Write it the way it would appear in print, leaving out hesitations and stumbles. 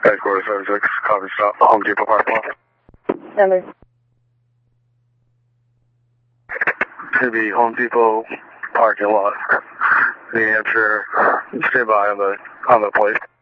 Headquarters 76, copy stop, Home Depot parking lot. Number. Should be Home Depot parking lot. The answer, stay by on the plate.